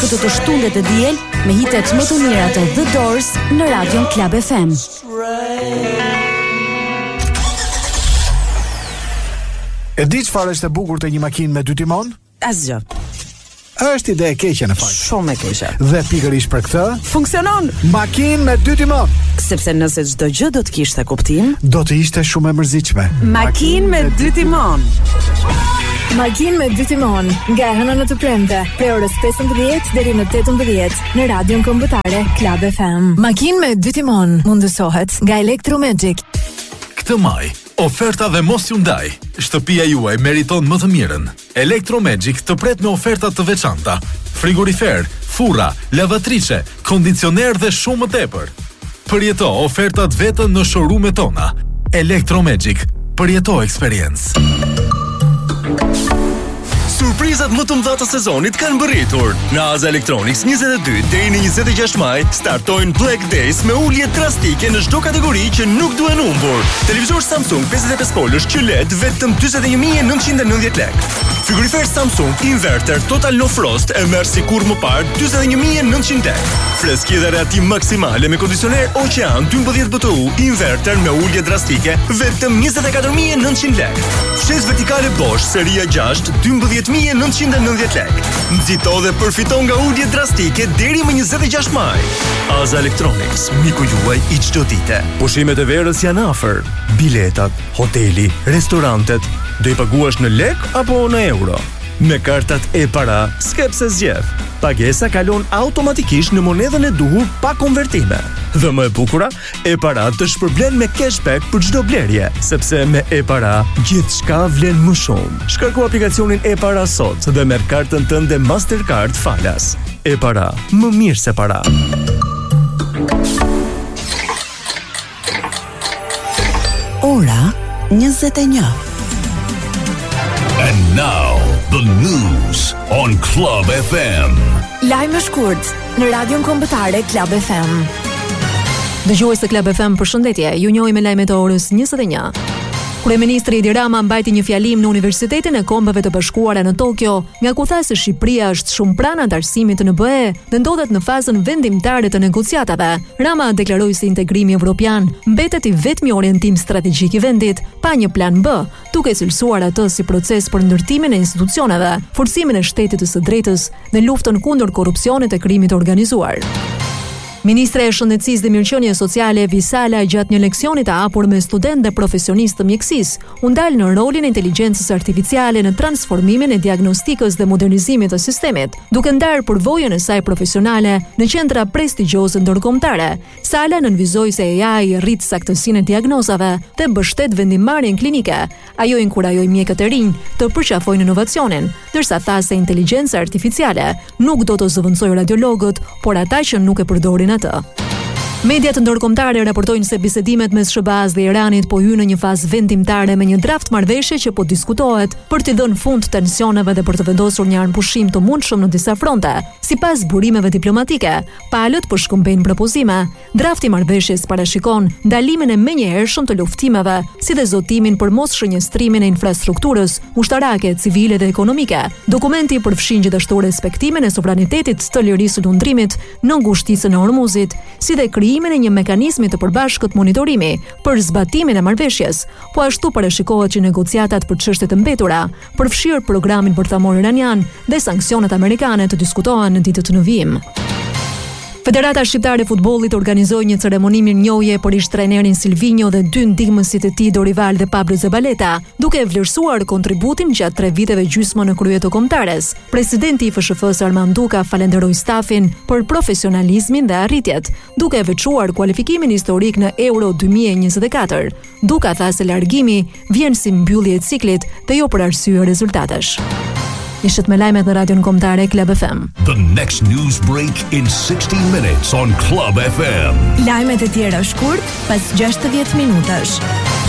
këtë të shtundet e diel me hitet më të mira të The Doors në Radion Club FM. E di çfarë është e bukur te një makinë me dy timon? Asgjë. Është ide e keqe në fakt. Shumë e keqe. Dhe pikërisht për këtë funksionon. Makinë me dy timon. Sepse nëse çdo gjë do të kishte kuptim, do të ishte shumë e mërzitshme. Makinë me dy timon. Makinë me dy timon, nga e hëna në të premte, prej orës 15 deri në 18 në Radion Kombëtare Club FM. Makinë me dy timon mundësohet nga Electromagic. Këtë maj, oferta dhe mos ju ndaj. Shtëpia juaj meriton më të mirën. Electromagic të pret me oferta të veçanta. Frigorifer, furra, lavatriçe, kondicioner dhe shumë më tepër. Përjeto ofertat vetën në showroom-et tona. Electromagic, përjeto experience. Surprizat më të mëdha të sezonit kanë mbërritur. Në Aza Electronics 22 deri në 26 maj startojnë Black Days me ulje drastike në çdo kategori që nuk duhen humbur. Televizor Samsung 55 polësh QLED vetëm 41.990 lekë. Frigorifer Samsung Inverter Total No Frost e merr sikur më parë 41.900 lekë. Freski dhe reatim maksimale me kondicioner Ocean 12 BTU Inverter me ulje drastike vetëm 24.900 lekë. Fshes vertikale Bosch seria 6 12.990 lekë. Nxito dhe përfito nga ulje drastike deri më 26 maj. Aza Electronics, miku juaj i çdo dite. Pushimet e verës janë afër. Biletat, hoteli, restorantet, do i paguash në lek apo në euro? Me kartat e para, s'ke pse zgjedh. Pagesa kalon automatikisht në monedhën e duhur pa konvertime. Dhe më e bukura, e para të shpërblen me cashback për çdo blerje, sepse me e para gjithçka vlen më shumë. Shkarko aplikacionin e para sot dhe merr kartën tënde Mastercard falas. E para, më mirë se para. Ora 21. And now, the news on Club FM. Lajme shkurt në Radion Kombëtare Club FM. Dëgjues të Club FM, përshëndetje. Ju njohim me lajmet e orës 21. Kryeministri Edi Rama mbajti një fjalim në Universitetin e Kombeve të Bashkuara në Tokyo, nga ku tha se Shqipëria është shumë pranë antarësimit në BE dhe ndodhet në fazën vendimtare të negociatave. Rama deklaroi se integrimi evropian mbetet i vetmi orientim strategjik i vendit, pa një plan B, duke cilësuar atë si proces për ndërtimin e institucioneve, forcimin e shtetit të së drejtës dhe luftën kundër korrupsionit e krimit të organizuar. Ministre e Shëndetësisë dhe Mirëqenies Sociale Visala gjatë një leksioni të hapur me studentë dhe profesionistë të mjekësisë, u ndal në rolin e inteligjencës artificiale në transformimin e diagnostikës dhe modernizimit të sistemit, duke ndarë përvojën e saj profesionale në qendra prestigjioze ndërkombëtare. Sala nënvizoi se AI rrit saktësinë e diagnozave dhe mbështet vendimmarrjen klinike. Ajo inkurajoi mjekët e rinj të përqafojnë inovacionin, ndërsa tha se inteligjenca artificiale nuk do të zëvendësojë radiologët, por ata që nuk e përdorin atë. Mediat ndërkombëtare raportojnë se bisedimet mes SBA-s dhe Iranit po hynë në një fazë vendimtare me një draft marrëveshje që po diskutohet për t'i dhënë fund tensioneve dhe për të vendosur një armpushim të mundshëm në disa fronte. Sipas burimeve diplomatike, palët po shkëmbejnë propozime. Drafti i marrëveshjes parashikon ndalimin e menjëhershëm të luftimeve, si dhe zotimin për mosshënjestrimin e infrastrukturës ushtarake, civile dhe ekonomike. Dokumenti përfshin gjithashtu respektimin e sovranitetit të lirisë së lundrimit në ngushticën e Hormuzit, si dhe krijimin e një mekanizmi të përbashkët monitorimi për zbatimin e marrëveshjes, po ashtu parashikohet që negociatat për çështjet e mbetura, përfshirë programin bërthamor iranian dhe sanksionet amerikane të diskutohen në ditët në vijim. Federata Shqiptare e Futbollit organizoi një ceremoni mirënjohje për ish-trajnerin Silvinjo dhe dy ndihmësit e tij Dorival dhe Pablo Zabaleta, duke vlerësuar kontributin gjatë 3 viteve gjysmë në krye të kombëtares. Presidenti i FSHF-s Armand Duka falenderoi stafin për profesionalizmin dhe arritjet, duke veçuar kualifikimin historik në Euro 2024. Duka tha se largimi vjen si mbyllje e ciklit dhe jo për arsye rezultatesh. Ishit me lajmet në Radion Kombëtare Club FM. The next news break in 60 minutes on Club FM. Lajmet e tjera shkurt pas 60 minutash.